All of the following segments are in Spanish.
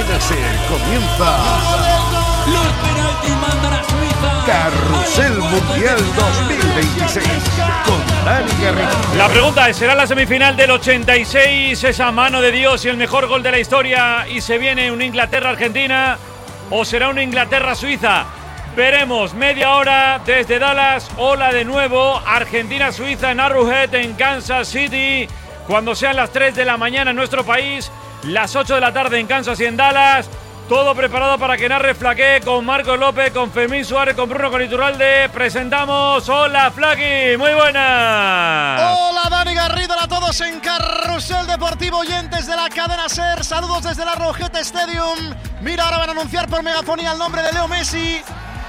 Cadena Ser comienza Los penaltis mandan a Suiza. Carrusel Mundial 2026 con Dani Garrido. La pregunta es, ¿será la semifinal del 86 esa mano de Dios y el mejor gol de la historia y se viene una Inglaterra-Argentina o será una Inglaterra-Suiza? Veremos, media hora desde Dallas. Hola de nuevo, Argentina-Suiza en Arrowhead en Kansas City. Cuando sean las 3 de la mañana en nuestro país, las 8 de la tarde en Kansas y en Dallas. Todo preparado para que narre Flaqué con Marcos López, con Fermín Suárez, con Bruno con Iturralde. Presentamos. Hola Flaqui, muy buenas. Hola Dani Garrido, a todos en Carrusel Deportivo, oyentes de la cadena SER. Saludos desde el Arrowhead Stadium. Mira, ahora van a anunciar por megafonía el nombre de Leo Messi.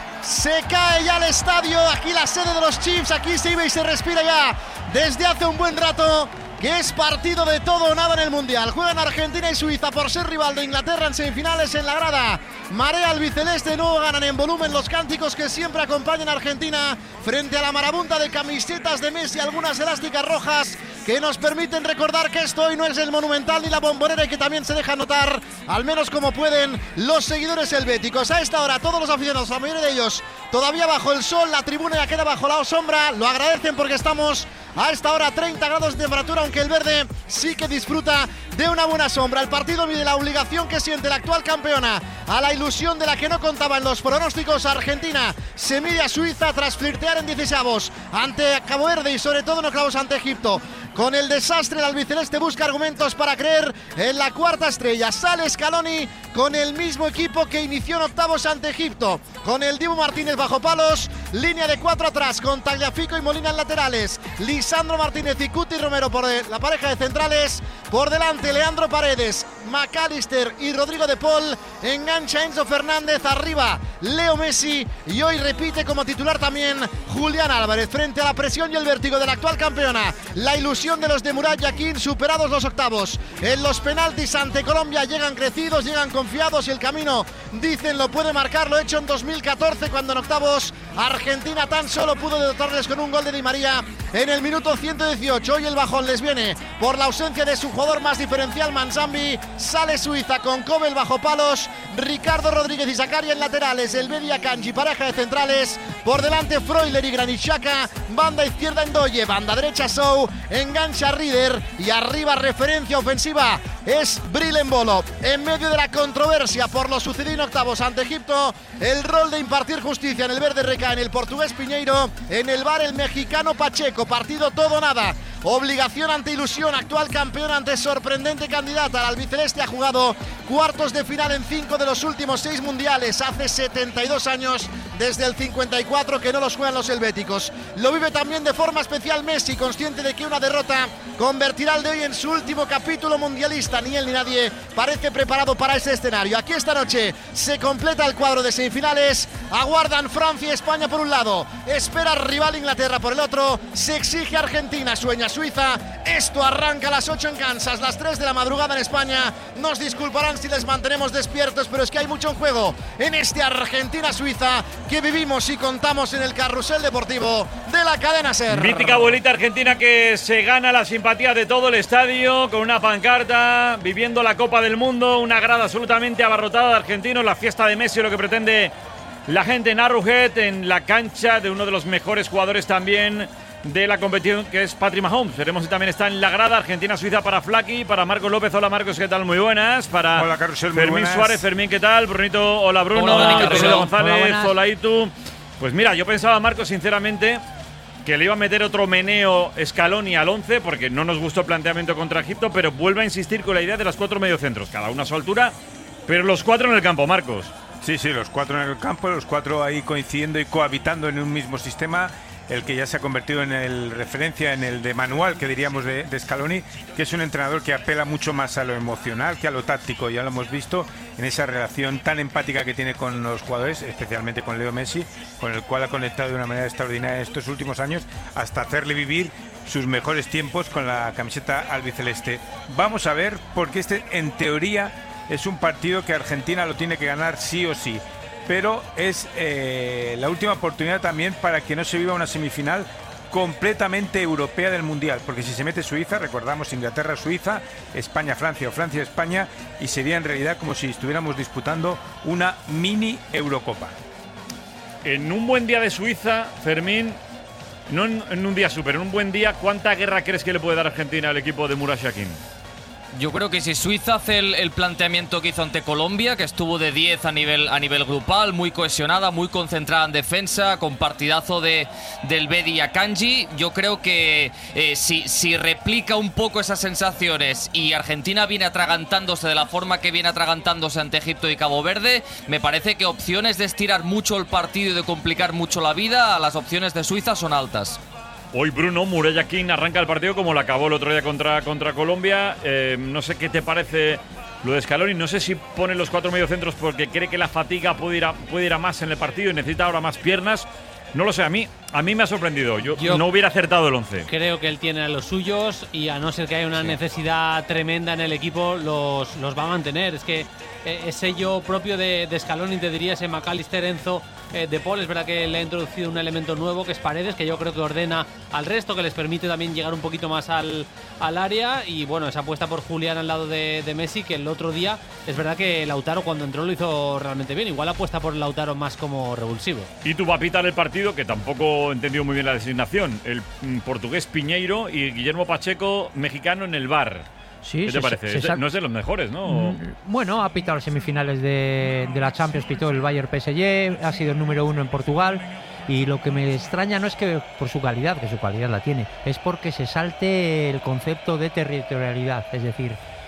Se cae ya el estadio, aquí la sede de los Chiefs, aquí se vive y se respira ya desde hace un buen rato que es partido de todo o nada en el Mundial. Juegan Argentina y Suiza por ser rival de Inglaterra en semifinales en la grada. Marea albiceleste, no ganan en volumen los cánticos que siempre acompañan a Argentina frente a la marabunta de camisetas de Messi, algunas elásticas rojas que nos permiten recordar que esto hoy no es el Monumental ni la Bombonera y que también se deja notar, al menos como pueden, los seguidores helvéticos. A esta hora todos los aficionados, la mayoría de ellos todavía bajo el sol, la tribuna ya queda bajo la sombra, lo agradecen porque estamos a esta hora 30 grados de temperatura, aunque el verde sí que disfruta de una buena sombra. El partido mide la obligación que siente la actual campeona a la ilusión de la que no contaban los pronósticos. Argentina se mide a Suiza tras flirtear en 16avos ante Cabo Verde y sobre todo en octavos ante Egipto. Con el desastre, el albiceleste busca argumentos para creer en la cuarta estrella. Sale Scaloni con el mismo equipo que inició en octavos ante Egipto, con el Dibu Martínez bajo palos, línea de 4 atrás con Tagliafico y Molina en laterales, Lisandro Martínez y Cuti Romero por la pareja de centrales, por delante Leandro Paredes, McAllister y Rodrigo de Paul, engancha Enzo Fernández, arriba Leo Messi y hoy repite como titular también Julián Álvarez. Frente a la presión y el vértigo de la actual campeona, la ilusión de los de Murat Yakin, superados los octavos. En los penaltis ante Colombia llegan crecidos, llegan confiados y el camino, dicen, lo puede marcar, lo hecho en 2014 cuando en octavos Argentina tan solo pudo dotarles con un gol de Di María en el minuto 118. Hoy el bajón les viene por la ausencia de su jugador más diferencial, Manzambi. Sale Suiza con Kobel bajo palos, Ricardo Rodríguez y Zakaria en laterales, el Bedia Kanji, pareja de centrales, por delante Freuler y Granit Xhaka, banda izquierda Ndoye, banda derecha Sou, engancha Rieder y arriba referencia ofensiva es Bril Embolo. En medio de la controversia por lo sucedido en octavos ante Egipto, el rol de impartir justicia en el verde recae en el portugués Piñeiro, en el VAR el mexicano Pacheco. Partido todo o nada, obligación ante ilusión, actual campeón ante sorprendente candidata. El albiceleste ha jugado cuartos de final en 5 de los últimos 6 mundiales, hace 72 años, desde el 54 que no los juegan los helvéticos. Lo vive también de forma especial Messi, consciente de que una derrota convertirá el de hoy en su último capítulo mundialista. Ni él ni nadie parece preparado para ese escenario. Aquí esta noche se completa el cuadro de semifinales, aguardan Francia y España por un lado, espera rival Inglaterra por el otro, se exige Argentina, sueña Suiza. Esto arranca a las 8 en Kansas, las 3 de la madrugada en España. Nos disculparán si les mantenemos despiertos, pero es que hay mucho en juego en este Argentina-Suiza que vivimos y contamos en el Carrusel Deportivo de la cadena SER. Mítica abuelita argentina que se gana la simpatía de todo el estadio con una pancarta, viviendo la Copa del Mundo, una grada absolutamente abarrotada de argentinos, la fiesta de Messi, lo que pretende la gente en Arrowhead, en la cancha de uno de los mejores jugadores también de la competición, que es Patrick Mahomes. Veremos si también está en la grada. Argentina-Suiza para Flaqui, para Marcos López. Hola Marcos, ¿qué tal? Muy buenas. Para hola Carrusel, Fermín buenas. Suárez. Fermín, ¿qué tal? Brunito, hola Bruno. Hola, Carrusel González, hola, hola Itu. Pues mira, yo pensaba, Marcos, sinceramente, que le iba a meter otro meneo Scaloni al 11, porque no nos gustó el planteamiento contra Egipto, pero vuelve a insistir con la idea de los 4 mediocentros, cada uno a su altura, pero los 4 en el campo, Marcos. Sí, los 4 en el campo, los 4 ahí coincidiendo y cohabitando en un mismo sistema, el que ya se ha convertido en el referencia, en el de manual, que diríamos de Scaloni, que es un entrenador que apela mucho más a lo emocional que a lo táctico. Ya lo hemos visto en esa relación tan empática que tiene con los jugadores, especialmente con Leo Messi, con el cual ha conectado de una manera extraordinaria en estos últimos años, hasta hacerle vivir sus mejores tiempos con la camiseta albiceleste. Vamos a ver, porque este, en teoría, es un partido que Argentina lo tiene que ganar sí o sí, pero es la última oportunidad también para que no se viva una semifinal completamente europea del Mundial, porque si se mete Suiza, recordamos Inglaterra-Suiza, España-Francia o Francia-España, y sería en realidad como si estuviéramos disputando una mini Eurocopa. En un buen día de Suiza, Fermín, no en un día súper, en un buen día, ¿cuánta guerra crees que le puede dar Argentina al equipo de Murat Yakin? Yo creo que si Suiza hace el planteamiento que hizo ante Colombia, que estuvo de 10 a nivel grupal, muy cohesionada, muy concentrada en defensa, con partidazo del Bedi y Akanji, yo creo que si replica un poco esas sensaciones y Argentina viene atragantándose de la forma que viene atragantándose ante Egipto y Cabo Verde, me parece que opciones de estirar mucho el partido y de complicar mucho la vida, las opciones de Suiza son altas. Hoy Bruno, Murat Yakin arranca el partido como lo acabó el otro día contra Colombia. No sé qué te parece lo de Scaloni. No sé si pone los 4 mediocentros porque cree que la fatiga puede ir a más en el partido y necesita ahora más piernas. No lo sé, a mí me ha sorprendido. Yo no hubiera acertado el 11. Creo que él tiene a los suyos y a no ser que haya una necesidad tremenda en el equipo, los va a mantener. Es que es sello propio de Scaloni, te diría, ese McAllister, Enzo, De Paul. Es verdad que le ha introducido un elemento nuevo que es Paredes, que yo creo que ordena al resto, que les permite también llegar un poquito más al área. Y bueno, esa apuesta por Julián al lado de Messi, que el otro día es verdad que Lautaro cuando entró lo hizo realmente bien. Igual apuesta por Lautaro más como revulsivo. Y tú va a pitar el partido, que tampoco he entendido muy bien la designación. El portugués Piñeiro y Guillermo Pacheco, mexicano, en el VAR. Sí, ¿Qué te parece? No es de los mejores, ¿no? Bueno, ha pitado las semifinales de la Champions, pitó el Bayern PSG, ha sido el número 1 en Portugal. Y lo que me extraña no es que por su calidad, que su calidad la tiene, es porque se salte el concepto de territorialidad. Es decir,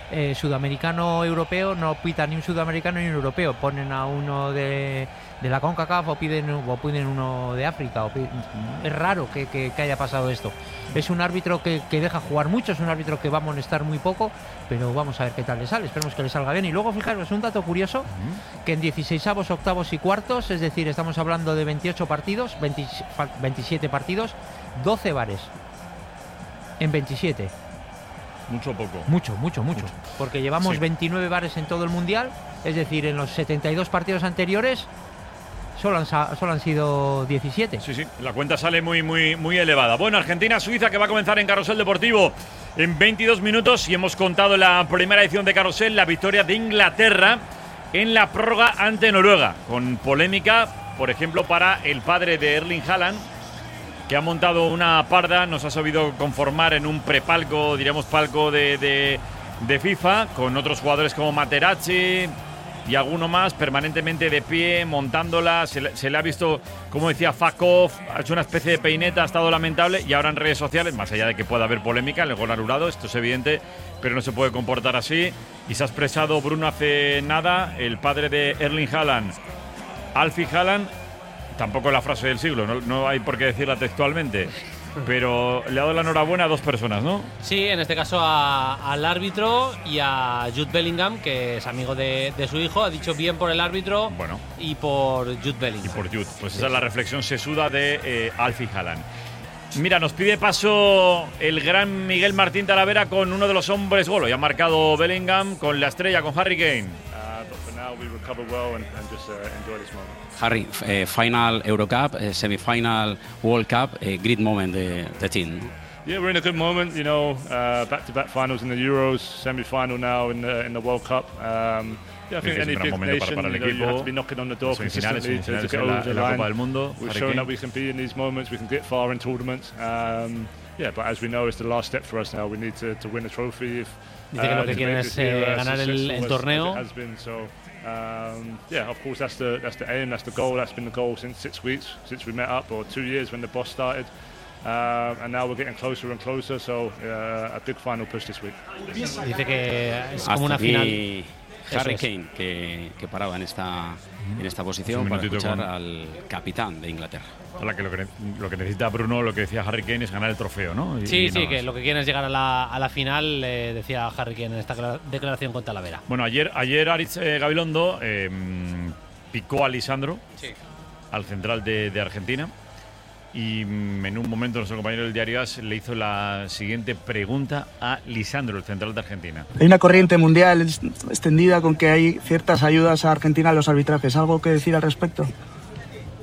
sudamericano-europeo no pita ni un sudamericano ni un europeo. Ponen a uno de la CONCACAF o piden uno de África. Es raro que haya pasado esto. Es un árbitro que deja jugar mucho, es un árbitro que va a amonestar muy poco, pero vamos a ver qué tal le sale. Esperemos que le salga bien. Y luego, fijaros, un dato curioso, que en 16avos, octavos y cuartos, es decir, estamos hablando de 28 partidos, 27 partidos, 12 bares en 27. Mucho o poco. Mucho. Porque llevamos 29 bares en todo el Mundial, es decir, en los 72 partidos anteriores solo han sido 17. Sí, la cuenta sale muy elevada. Bueno, Argentina-Suiza, que va a comenzar en Carrusel Deportivo en 22 minutos. Y hemos contado la primera edición de Carrusel, la victoria de Inglaterra en la prórroga ante Noruega. Con polémica, por ejemplo, para el padre de Erling Haaland, que ha montado una parda, nos ha sabido conformar en un prepalco, diríamos palco de FIFA, con otros jugadores como Materazzi y alguno más permanentemente de pie, montándola. Se le ha visto, como decía Fakov, ha hecho una especie de peineta, ha estado lamentable. Y ahora en redes sociales, más allá de que pueda haber polémica, el gol anulado, esto es evidente, pero no se puede comportar así. Y se ha expresado Bruno hace nada, el padre de Erling Haaland, Alfie Haaland. Tampoco la frase del siglo, no hay por qué decirla textualmente, pero le ha dado la enhorabuena a dos personas, ¿no? Sí, en este caso al árbitro y a Jude Bellingham, que es amigo de su hijo. Ha dicho bien por el árbitro y por Jude Bellingham. Y por Jude, pues esa es la reflexión sesuda de Alfie Haaland. Mira, nos pide paso el gran Miguel Martín Talavera con uno de los hombres gol. Ya ha marcado Bellingham con la estrella, con Harry Kane. Harry, final Eurocup, semi-final World Cup, great moment, the team. Yeah, we're in a good moment, you know, back-to-back finals in the Euros, semi-final now in the World Cup. Yeah, I think any big nation, you have to be knocking on the door consistently to get over the line. We've shown that we can be in these moments, we can get far in tournaments. Yeah, but as we know, it's the last step for us now. We need to win a trophy. Dice que lo que quieren es ganar el torneo. Yeah, of course that's the aim, that's the goal. That's been the goal since 6 weeks, since we met up, or 2 years when the boss started. And now we're getting closer and closer. So a big final push this week. Dice que es como una final. Harry Kane, que paraba en esta posición para escuchar al capitán de Inglaterra. Lo que necesita Bruno, lo que decía Harry Kane, es ganar el trofeo, ¿no? Sí, que lo que quieren es llegar a la final, decía Harry Kane en esta declaración con Talavera. Bueno, ayer Aritz Gabilondo picó a Lisandro, al central de Argentina. Y en un momento nuestro compañero del diario AS le hizo la siguiente pregunta a Lisandro, el central de Argentina. Hay una corriente mundial extendida con que hay ciertas ayudas a Argentina a los arbitrajes. ¿Algo que decir al respecto?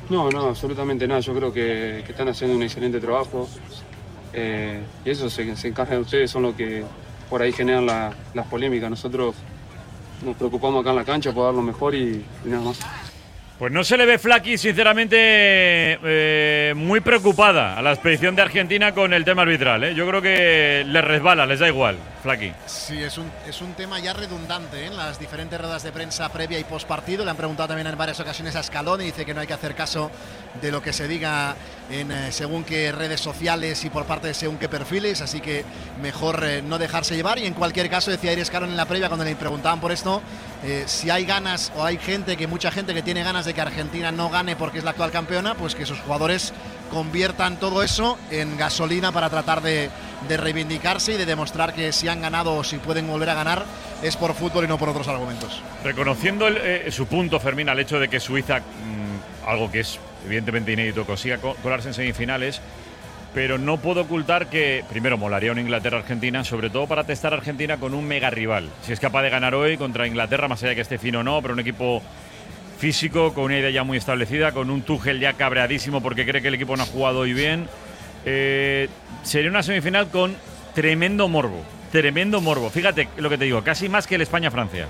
No, absolutamente nada. Yo creo que están haciendo un excelente trabajo. Y eso se encargan de ustedes, son los que por ahí generan las polémicas. Nosotros nos preocupamos acá en la cancha por dar lo mejor y nada más. Pues no se le ve, Flaky, sinceramente, muy preocupada a la expedición de Argentina con el tema arbitral, ¿eh? Yo creo que les resbala, les da igual, Flaky. Sí, es un tema ya redundante, ¿eh? En las diferentes ruedas de prensa previa y postpartido. Le han preguntado también en varias ocasiones a Scaloni, dice que no hay que hacer caso de lo que se diga en según qué redes sociales y por parte de según qué perfiles, así que mejor no dejarse llevar. Y en cualquier caso, decía Aires Scaloni en la previa cuando le preguntaban por esto, si hay ganas o hay mucha gente que tiene ganas de que Argentina no gane porque es la actual campeona, pues que sus jugadores conviertan todo eso en gasolina para tratar de reivindicarse y de demostrar que si han ganado o si pueden volver a ganar es por fútbol y no por otros argumentos. Reconociendo su punto, Fermín, al hecho de que Suiza, algo que es evidentemente inédito, consiga colarse en semifinales, pero no puedo ocultar que primero molaría una Inglaterra-Argentina, sobre todo para testar a Argentina con un mega rival. Si es capaz de ganar hoy contra Inglaterra, más allá de que esté fino o no, pero un equipo físico, con una idea ya muy establecida, con un Tuchel ya cabreadísimo porque cree que el equipo no ha jugado hoy bien. Sería una semifinal con tremendo morbo. Fíjate lo que te digo, casi más que el España-Francia.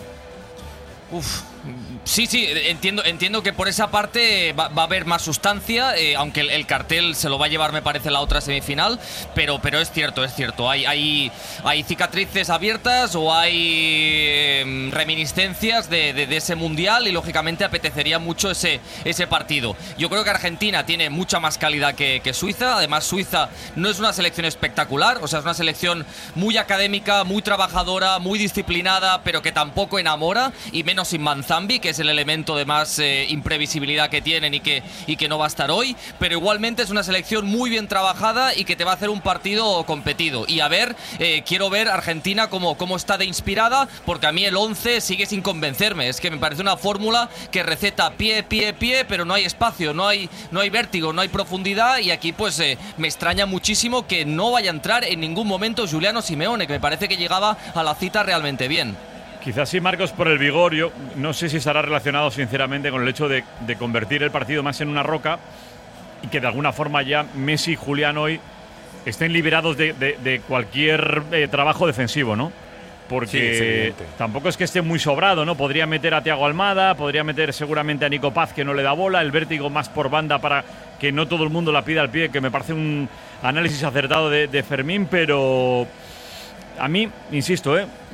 Sí, entiendo que por esa parte va a haber más sustancia, aunque el cartel se lo va a llevar, me parece, la otra semifinal, pero es cierto. Hay cicatrices abiertas o hay reminiscencias de ese mundial y lógicamente apetecería mucho ese partido. Yo creo que Argentina tiene mucha más calidad que Suiza. Además, Suiza no es una selección espectacular, o sea, es una selección muy académica, muy trabajadora, muy disciplinada, pero que tampoco enamora, y menos sin Manzambi, que es el elemento de más imprevisibilidad que tienen y que no va a estar hoy, pero igualmente es una selección muy bien trabajada y que te va a hacer un partido competido. Y a ver, quiero ver Argentina cómo está de inspirada, porque a mí el 11 sigue sin convencerme. Es que me parece una fórmula que receta pie, pero no hay espacio, no hay vértigo, no hay profundidad, y aquí pues me extraña muchísimo que no vaya a entrar en ningún momento Giuliano Simeone, que me parece que llegaba a la cita realmente bien. Quizás sí, Marcos, por el vigor. Yo no sé si estará relacionado sinceramente con el hecho de convertir el partido más en una roca y que de alguna forma ya Messi y Julián hoy estén liberados de cualquier trabajo defensivo, ¿no? Porque sí, tampoco es que esté muy sobrado, ¿no? Podría meter a Thiago Almada, podría meter seguramente a Nico Paz, que no le da bola, el vértigo más por banda para que no todo el mundo la pida al pie, que me parece un análisis acertado de Fermín, pero a mí, insisto,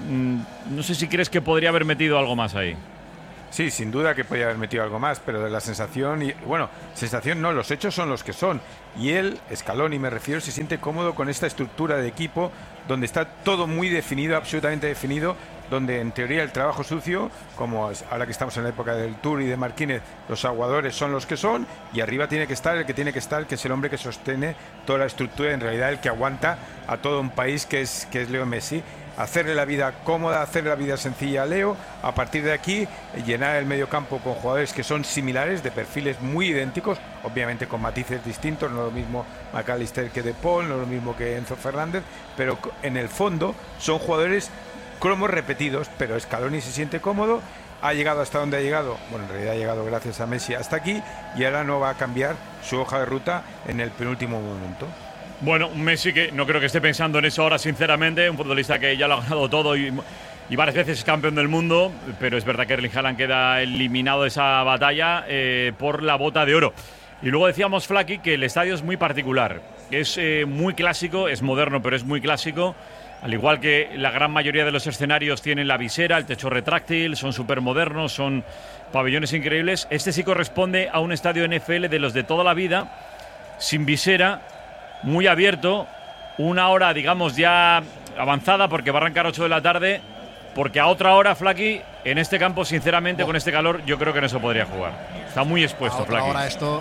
no sé si crees que podría haber metido algo más ahí. Sí, sin duda que podría haber metido algo más, pero de la sensación, sensación no, los hechos son los que son. Y él, Scaloni me refiero, se siente cómodo con esta estructura de equipo donde está todo muy definido, absolutamente definido, donde en teoría el trabajo sucio, como ahora que estamos en la época del Tour y de Marquínez, los aguadores son los que son, y arriba tiene que estar el que tiene que estar, que es el hombre que sostiene toda la estructura, en realidad el que aguanta a todo un país, que es Leo Messi. Hacerle la vida cómoda, hacerle la vida sencilla a Leo, a partir de aquí llenar el medio campo con jugadores que son similares, de perfiles muy idénticos, obviamente con matices distintos, no lo mismo McAllister que De Paul, no lo mismo que Enzo Fernández, pero en el fondo son jugadores cromos repetidos, pero Scaloni se siente cómodo, ha llegado hasta donde ha llegado, bueno, en realidad ha llegado gracias a Messi hasta aquí, y ahora no va a cambiar su hoja de ruta en el penúltimo momento. Bueno, un Messi que no creo que esté pensando en eso ahora, sinceramente, un futbolista que ya lo ha ganado todo y varias veces es campeón del mundo, pero es verdad que Erling Haaland queda eliminado de esa batalla por la bota de oro. Y luego decíamos, Flaky, que el estadio es muy particular, es muy clásico, es moderno, pero es muy clásico, al igual que la gran mayoría de los escenarios tienen la visera, el techo retráctil, son súper modernos, son pabellones increíbles. Este sí corresponde a un estadio NFL de los de toda la vida, sin visera, muy abierto, una hora, digamos, ya avanzada, porque va a arrancar 8 de la tarde, porque a otra hora, Flaky, en este campo, sinceramente, con este calor, yo creo que no se podría jugar. Está muy expuesto, Flaky. Ahora esto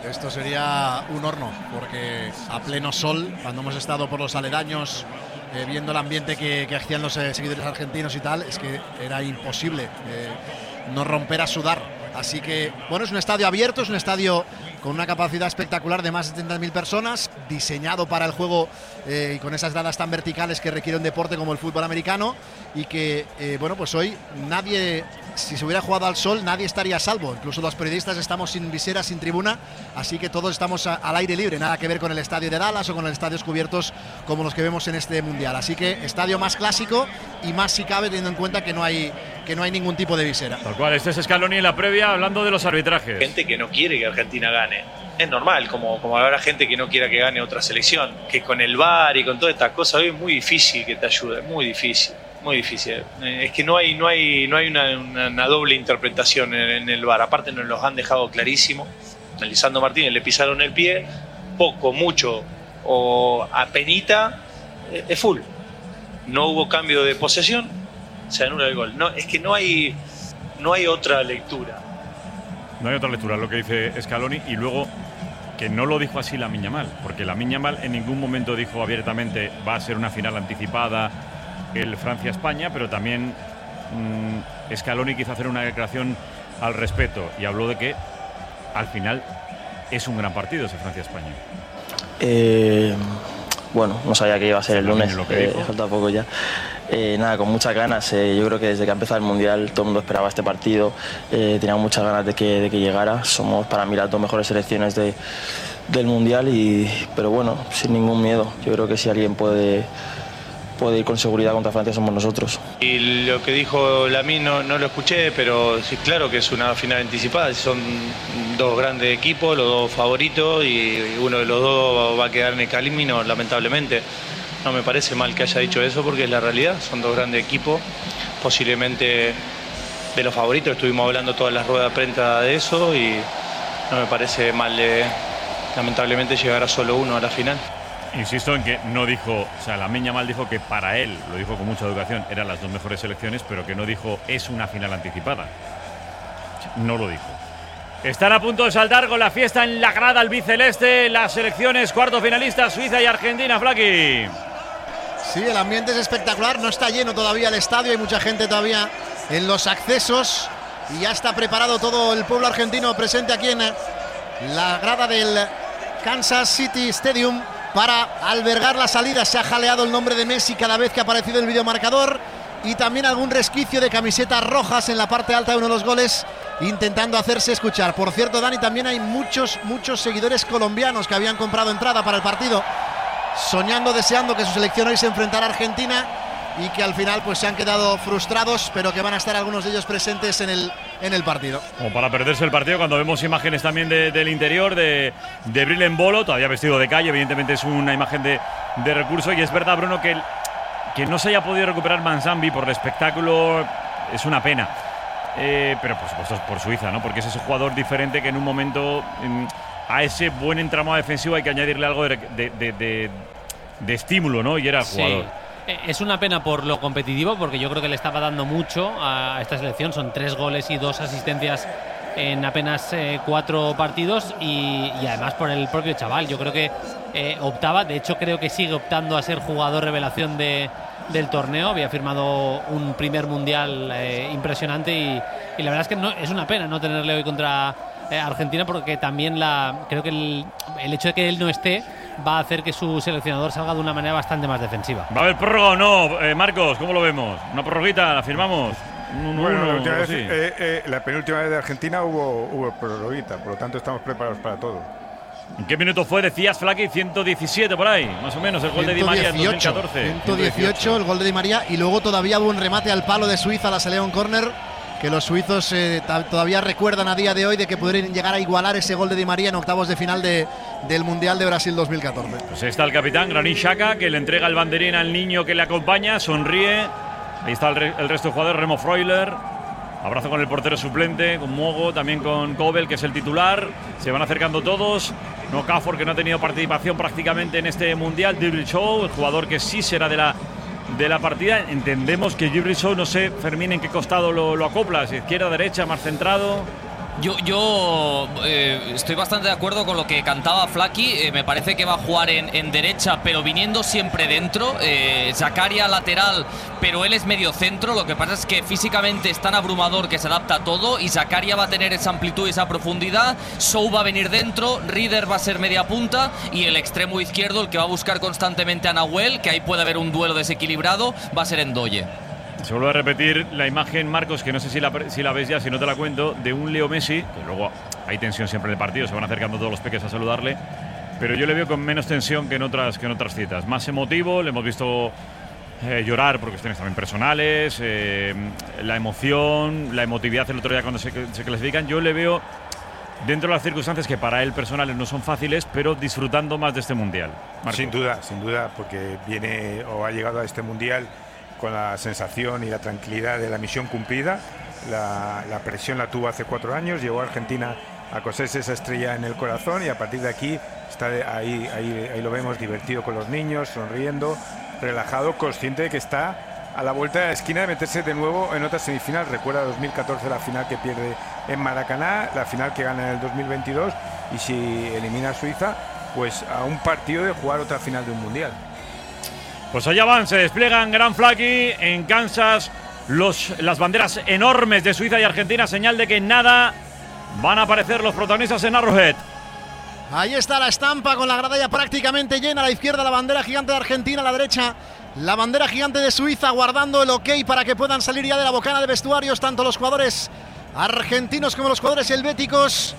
sería un horno, porque a pleno sol, cuando hemos estado por los aledaños, viendo el ambiente que hacían los seguidores argentinos y tal, es que era imposible no romper a sudar. Así que, bueno, es un estadio abierto, es un estadio con una capacidad espectacular de más de 70.000 personas, diseñado para el juego y con esas gradas tan verticales que requiere un deporte como el fútbol americano, y que, bueno, pues hoy nadie, si se hubiera jugado al sol, nadie estaría a salvo. Incluso los periodistas estamos sin visera, sin tribuna, así que todos estamos al aire libre, nada que ver con el estadio de Dallas o con los estadios cubiertos como los que vemos en este Mundial. Así que estadio más clásico y más si cabe, teniendo en cuenta que no hay ningún tipo de visera. Tal cual, este es Scaloni en la previa hablando de los arbitrajes. Gente que no quiere que Argentina gane. Es normal, como habrá gente que no quiera que gane otra selección, que con el VAR y con todas estas cosas hoy es muy difícil que te ayude, muy difícil. Es que no hay una doble interpretación en el VAR. Aparte nos los han dejado clarísimo. A Lisandro Martínez le pisaron el pie, poco, mucho o apenita, es full. No hubo cambio de posesión, se anula el gol. No, es que no hay otra lectura. No hay otra lectura, lo que dice Scaloni, y luego que no lo dijo así Lamine Yamal, porque Lamine Yamal en ningún momento dijo abiertamente va a ser una final anticipada el Francia-España, pero también Scaloni quiso hacer una declaración al respecto y habló de que al final es un gran partido ese Francia-España. Bueno, no sabía que iba a ser el lunes, falta poco ya. Nada, con muchas ganas. Yo creo que desde que ha empezado el Mundial todo el mundo esperaba este partido. Tenía muchas ganas de que llegara. Somos para mí las dos mejores selecciones del Mundial, pero bueno, sin ningún miedo. Yo creo que si alguien puede ir con seguridad contra Francia somos nosotros. Y lo que dijo Lamine no lo escuché, pero sí, claro que es una final anticipada. Son dos grandes equipos, los dos favoritos, y uno de los dos va a quedar en el camino, lamentablemente. No me parece mal que haya dicho eso porque es la realidad. Son dos grandes equipos, posiblemente de los favoritos. Estuvimos hablando todas las ruedas de prensa de eso y no me parece mal, lamentablemente, llegar a solo uno a la final. Insisto en que no dijo, o sea, Lamine Yamal dijo que para él, lo dijo con mucha educación, eran las dos mejores selecciones, pero que no dijo es una final anticipada. No lo dijo. Están a punto de saltar con la fiesta en la grada albiceleste las selecciones cuartos finalistas, Suiza y Argentina, Flaki. Sí, el ambiente es espectacular, no está lleno todavía el estadio, hay mucha gente todavía en los accesos y ya está preparado todo el pueblo argentino presente aquí en la grada del Kansas City Stadium para albergar la salida. Se ha jaleado el nombre de Messi cada vez que ha aparecido el videomarcador y también algún resquicio de camisetas rojas en la parte alta de uno de los goles, intentando hacerse escuchar. Por cierto, Dani, también hay muchos seguidores colombianos que habían comprado entrada para el partido, soñando, deseando que su selección hoy se enfrentara a Argentina y que al final pues se han quedado frustrados, pero que van a estar algunos de ellos presentes en el partido. Como para perderse el partido, cuando vemos imágenes también del interior de Bril Embolo, todavía vestido de calle, evidentemente es una imagen de recurso, y es verdad, Bruno, que no se haya podido recuperar Manzambi por el espectáculo es una pena. Pero por supuesto por Suiza, ¿no? Porque es ese jugador diferente que en un momento a ese buen entramado defensivo hay que añadirle algo de estímulo, ¿no? Y era el jugador. Sí. Es una pena por lo competitivo, porque yo creo que le estaba dando mucho a esta selección. Son 3 goles y 2 asistencias en apenas 4 partidos y además por el propio chaval. Yo creo que optaba, de hecho creo que sigue optando a ser jugador revelación del torneo. Había firmado un primer mundial impresionante y la verdad es que es una pena no tenerle hoy contra Argentina, porque también creo que el hecho de que él no esté va a hacer que su seleccionador salga de una manera bastante más defensiva. ¿Va a haber prórroga o no, Marcos? ¿Cómo lo vemos? ¿Una prorroguita? ¿La firmamos? La penúltima vez de Argentina hubo prorroguita, por lo tanto estamos preparados para todo. ¿En qué minuto fue? Decías, Flaki, 117 por ahí, más o menos, el gol de Di María en 2014. 118 el gol de Di María, y luego todavía hubo un remate al palo de Suiza, la salida un córner, que los suizos todavía recuerdan a día de hoy de que pudieron llegar a igualar ese gol de Di María en octavos de final del Mundial de Brasil 2014. Pues está el capitán, Granit Xhaka, que le entrega el banderín al niño que le acompaña, sonríe. Ahí está el resto de jugadores, Remo Freuler. Abrazo con el portero suplente, con Mogo, también con Kobel, que es el titular. Se van acercando todos. No Okafor, que no ha tenido participación prácticamente en este Mundial. Djibril Sow, el jugador que sí será de la partida. Entendemos que Djibril Sow, no sé, Fermín, en qué costado lo acopla. Si izquierda, derecha, más centrado. Yo estoy bastante de acuerdo con lo que cantaba Flaky. Me parece que va a jugar en derecha, pero viniendo siempre dentro. Zakaria lateral, pero él es medio centro. Lo que pasa es que físicamente es tan abrumador que se adapta a todo, y Zakaria va a tener esa amplitud y esa profundidad. Sou va a venir dentro, Rieder va a ser media punta, y el extremo izquierdo, el que va a buscar constantemente a Nahuel, que ahí puede haber un duelo desequilibrado, va a ser Ndoye. Se vuelve a repetir la imagen, Marcos, que no sé si la ves ya, si no te la cuento, de un Leo Messi, que luego hay tensión siempre en el partido, se van acercando todos los peques a saludarle, pero yo le veo con menos tensión que en otras citas. Más emotivo, le hemos visto llorar por cuestiones también personales, la emoción, la emotividad el otro día cuando se clasifican. Yo le veo dentro de las circunstancias que para él personales no son fáciles, pero disfrutando más de este Mundial. Marco. Sin duda, porque viene o ha llegado a este Mundial con la sensación y la tranquilidad de la misión cumplida. La presión la tuvo hace 4 años, llevó a Argentina a coserse esa estrella en el corazón, y a partir de aquí está ahí lo vemos divertido con los niños, sonriendo, relajado, consciente de que está a la vuelta de la esquina de meterse de nuevo en otra semifinal. Recuerda 2014 la final que pierde en Maracaná, la final que gana en el 2022, y si elimina a Suiza, pues a un partido de jugar otra final de un Mundial. Pues allá van, se despliegan Gran Flaky en Kansas, las banderas enormes de Suiza y Argentina, señal de que en nada van a aparecer los protagonistas en Arrowhead. Ahí está la estampa con la grada ya prácticamente llena. A la izquierda la bandera gigante de Argentina, a la derecha la bandera gigante de Suiza, guardando el ok para que puedan salir ya de la bocana de vestuarios tanto los jugadores argentinos como los jugadores helvéticos.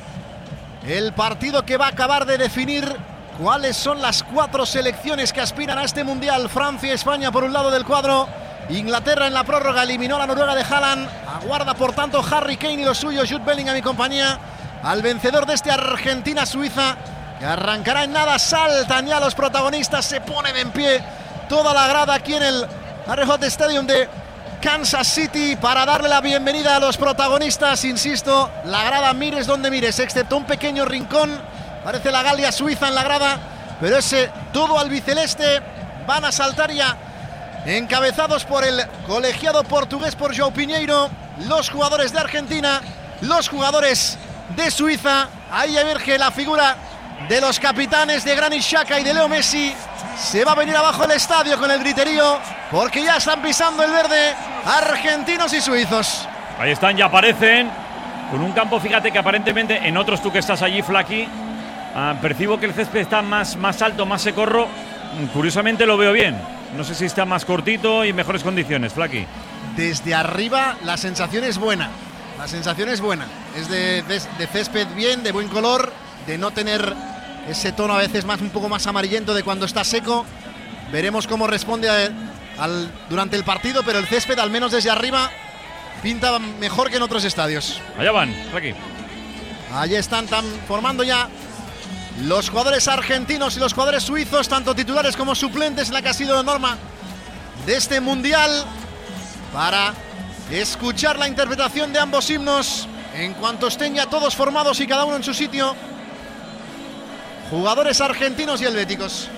El partido que va a acabar de definir cuáles son las 4 selecciones que aspiran a este Mundial. Francia y España por un lado del cuadro. Inglaterra en la prórroga eliminó a la Noruega de Haaland. Aguarda por tanto Harry Kane y los suyos, Jude Bellingham y compañía, al vencedor de este Argentina-Suiza, que arrancará en nada. Saltan ya los protagonistas, se ponen en pie toda la grada aquí en el Arrowhead Stadium de Kansas City para darle la bienvenida a los protagonistas. Insisto, la grada mires donde mires, excepto un pequeño rincón, parece la Galia suiza en la grada, pero ese todo albiceleste. Van a saltar ya, encabezados por el colegiado portugués, por João Pinheiro, los jugadores de Argentina, los jugadores de Suiza. Ahí emerge la figura de los capitanes de Granit Xhaka y de Leo Messi. Se va a venir abajo el estadio con el griterío, porque ya están pisando el verde argentinos y suizos. Ahí están, ya aparecen con un campo, fíjate que aparentemente en otros, tú que estás allí, Flaky, percibo que el césped está más alto, más secorro. Curiosamente lo veo bien. No sé si está más cortito y en mejores condiciones, Flaky. Desde arriba la sensación es buena. La sensación es buena. Es de césped bien, de buen color, de no tener ese tono a veces un poco más amarillento de cuando está seco. Veremos cómo responde durante el partido, pero el césped, al menos desde arriba, pinta mejor que en otros estadios. Allá van, Flaky. Allí están formando ya los jugadores argentinos y los jugadores suizos, tanto titulares como suplentes, en la que ha sido la norma de este Mundial, para escuchar la interpretación de ambos himnos en cuanto estén ya todos formados y cada uno en su sitio. Jugadores argentinos y helvéticos.